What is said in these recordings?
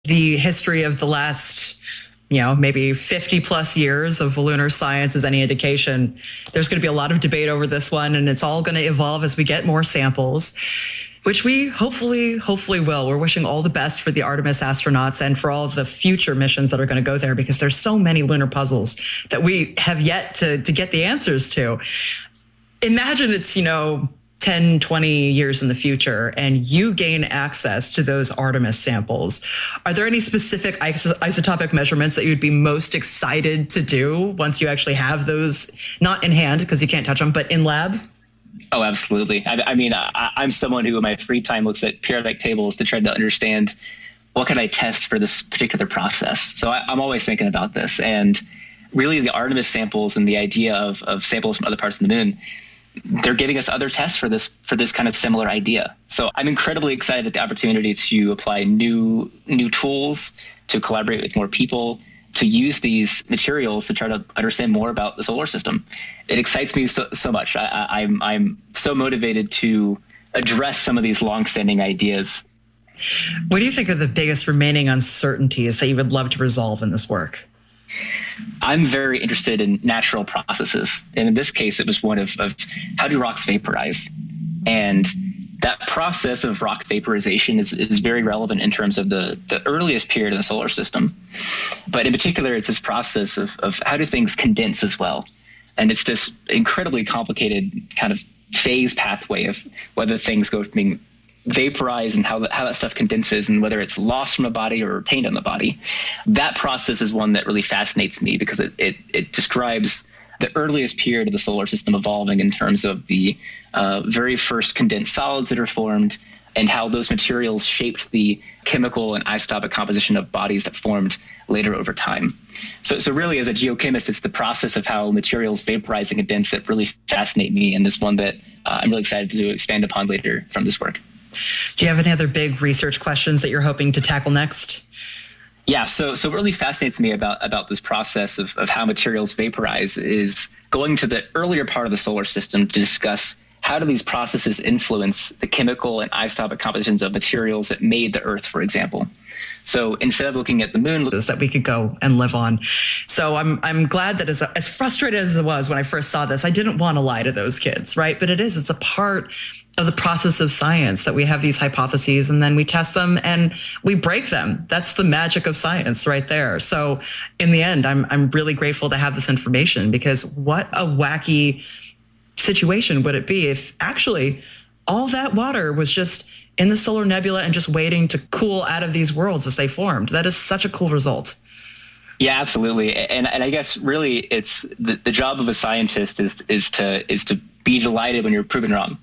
the history of the last, maybe 50 plus years of lunar science is any indication, there's going to be a lot of debate over this one, and it's all going to evolve as we get more samples, which we hopefully will. We're wishing all the best for the Artemis astronauts and for all of the future missions that are going to go there, because there's so many lunar puzzles that we have yet to get the answers to. Imagine it's, 10, 20 years in the future, and you gain access to those Artemis samples. Are there any specific isotopic measurements that you'd be most excited to do once you actually have those, not in hand because you can't touch them, but in lab? Oh, absolutely. I'm someone who in my free time looks at periodic tables to try to understand what can I test for this particular process. So I'm always thinking about this. And really the Artemis samples and the idea of samples from other parts of the moon, they're giving us other tests for this kind of similar idea. So I'm incredibly excited at the opportunity to apply new tools, to collaborate with more people, to use these materials to try to understand more about the solar system. It excites me so much. I'm so motivated to address some of these longstanding ideas. What do you think are the biggest remaining uncertainties that you would love to resolve in this work? I'm very interested in natural processes. And in this case, it was one of how do rocks vaporize? And that process of rock vaporization is very relevant in terms of the earliest period of the solar system. But in particular, it's this process of how do things condense as well? And it's this incredibly complicated kind of phase pathway of whether things go from being vaporized and how that stuff condenses and whether it's lost from a body or retained on the body. That process is one that really fascinates me because it describes the earliest period of the solar system evolving in terms of the very first condensed solids that are formed and how those materials shaped the chemical and isotopic composition of bodies that formed later over time. So really, as a geochemist, it's the process of how materials vaporize and condense that really fascinate me, and this one that I'm really excited to expand upon later from this work. Do you have any other big research questions that you're hoping to tackle next? Yeah, so what really fascinates me about this process of how materials vaporize is going to the earlier part of the solar system to discuss how do these processes influence the chemical and isotopic compositions of materials that made the Earth, for example. So instead of looking at the moon, that we could go and live on. So I'm glad that as frustrated as it was when I first saw this, I didn't want to lie to those kids, right? But it's a part of the process of science that we have these hypotheses and then we test them and we break them. That's the magic of science right there. So in the end, I'm really grateful to have this information, because what a wacky situation would it be if actually all that water was just in the solar nebula and just waiting to cool out of these worlds as they formed. That is such a cool result. Yeah, absolutely. And I guess really it's the job of a scientist is to be delighted when you're proven wrong.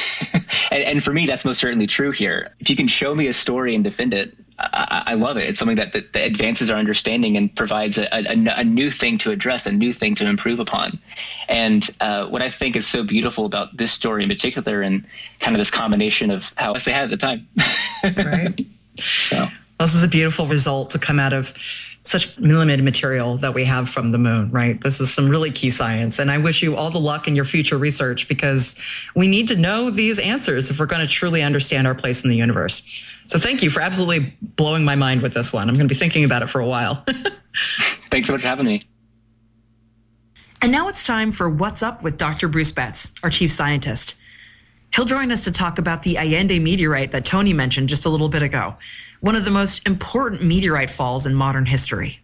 and for me, that's most certainly true here. If you can show me a story and defend it, I love it. It's something that advances our understanding and provides a new thing to address, a new thing to improve upon. And what I think is so beautiful about this story in particular, and kind of this combination of how else they had at the time. Right. So this is a beautiful result to come out of such limited material that we have from the moon, right? This is some really key science. And I wish you all the luck in your future research, because we need to know these answers if we're going to truly understand our place in the universe. So thank you for absolutely blowing my mind with this one. I'm going to be thinking about it for a while. Thanks so much for having me. And now it's time for What's Up with Dr. Bruce Betts, our chief scientist. He'll join us to talk about the Allende meteorite that Tony mentioned just a little bit ago, one of the most important meteorite falls in modern history.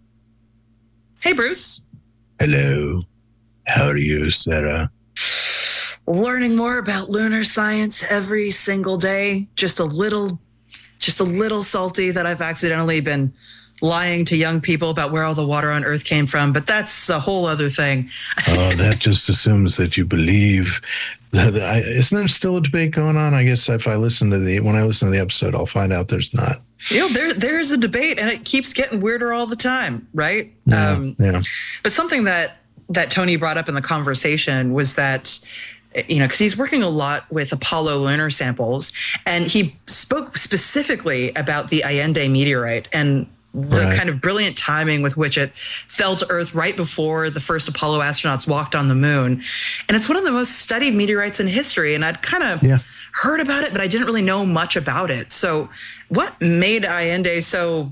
Hey, Bruce. Hello. How are you, Sarah? Learning more about lunar science every single day. Just a little salty that I've accidentally been lying to young people about where all the water on Earth came from, but that's a whole other thing. Oh, that just assumes that you believe. Isn't there still a debate going on? I guess when I listen to the episode, I'll find out there's not. There's a debate, and it keeps getting weirder all the time, right? Yeah. But something that Tony brought up in the conversation was that, because he's working a lot with Apollo lunar samples, and he spoke specifically about the Allende meteorite and the kind of brilliant timing with which it fell to Earth right before the first Apollo astronauts walked on the moon. And it's one of the most studied meteorites in history. And I'd kind of heard about it, but I didn't really know much about it. So what made Allende so